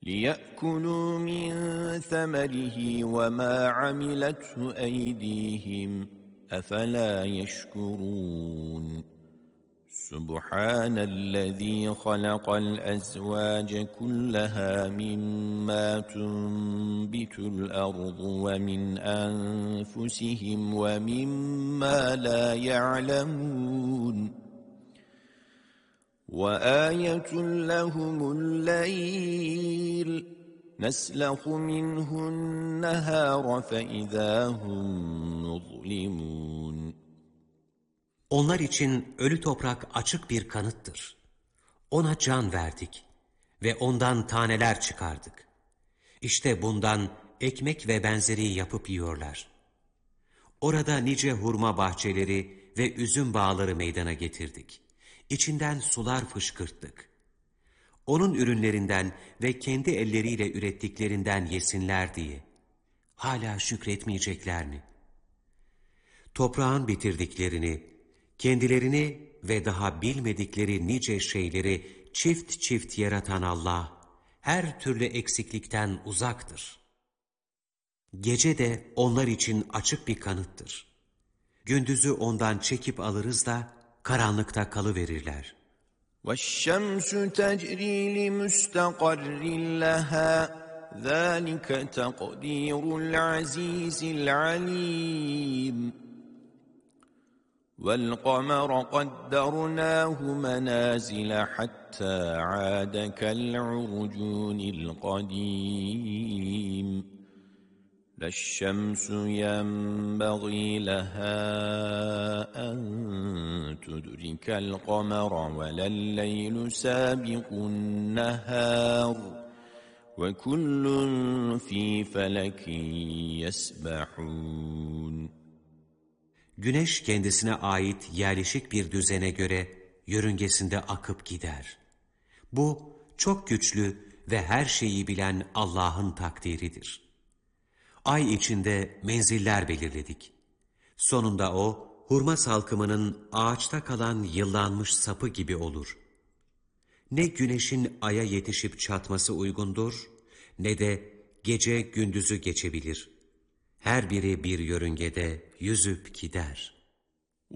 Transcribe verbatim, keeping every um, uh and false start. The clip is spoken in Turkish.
لِيَأْكُلُوا مِنْ ثَمَرِهِ وَمَا عَمِلَتْهُ أَيْدِيهِمْ أَفَلَا يَشْكُرُونَ سُبْحَانَ الَّذِي خَلَقَ الْأَزْوَاجَ كُلَّهَا مِمَّا تُنْبِتُ الْأَرْضُ وَمِنْ أَنْفُسِهِمْ وَمِمَّا لَا يَعْلَمُونَ وَآيَةٌ لَهُمُ اللَّيْلُ نَسْلَخُ مِنْهُ النَّهَارَ فَإِذَا هُمْ مُظْلِمُونَ Onlar için ölü toprak açık bir kanıttır. Ona can verdik ve ondan taneler çıkardık. İşte bundan ekmek ve benzeri yapıp yiyorlar. Orada nice hurma bahçeleri ve üzüm bağları meydana getirdik. İçinden sular fışkırttık. Onun ürünlerinden ve kendi elleriyle ürettiklerinden yesinler diye. Hala şükretmeyecekler mi? Toprağın bitirdiklerini, kendilerini ve daha bilmedikleri nice şeyleri çift çift yaratan Allah, her türlü eksiklikten uzaktır. Gece de onlar için açık bir kanıttır. Gündüzü ondan çekip alırız da karanlıkta kalıverirler. وَالشَّمْسُ تَجْرِي لِمُسْتَقَرٍّ لَهَا ذَٰلِكَ تَقْدِيرُ الْعَزِيزِ الْعَلِيمِ وَالْقَمَرَ قَدَّرْنَاهُ مَنَازِلَ حَتَّى عَادَ كَالْعُرْجُونِ الْقَدِيمِ لَا الشَّمْسُ يَنبَغِي لَهَا أَن تُدْرِكَ الْقَمَرَ وَلَا اللَّيْلُ سَابِقُ النَّهَارِ وَكُلٌّ فِي فَلَكٍ يَسْبَحُونَ Güneş kendisine ait yerleşik bir düzene göre yörüngesinde akıp gider. Bu çok güçlü ve her şeyi bilen Allah'ın takdiridir. Ay içinde menziller belirledik. Sonunda o, hurma salkımının ağaçta kalan yıllanmış sapı gibi olur. Ne güneşin aya yetişip çatması uygundur, ne de gece gündüzü geçebilir. Her biri bir yörüngede yüzüp gider.